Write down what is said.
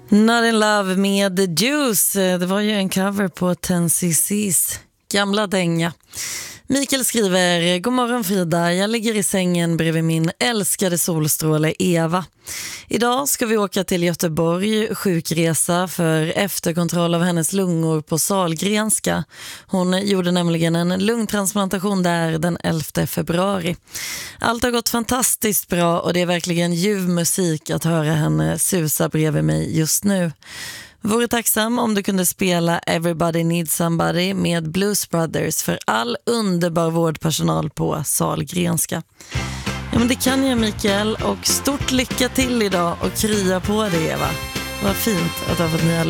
Not in Love med The Juice. Det var ju en cover på 10cc's gamla dänga. Mikael skriver: God morgon Frida, jag ligger i sängen bredvid min älskade solstråle Eva. Idag ska vi åka till Göteborg, sjukresa för efterkontroll av hennes lungor på Sahlgrenska. Hon gjorde nämligen en lungtransplantation där den 11 februari. Allt har gått fantastiskt bra och det är verkligen ljuv musik att höra henne susa bredvid mig just nu. Vore tacksam om du kunde spela Everybody Needs Somebody med Blues Brothers för all underbar vårdpersonal på Sahlgrenska. Ja, men det kan jag Mikael, och stort lycka till idag och krya på det Eva. Vad fint att du har fått nya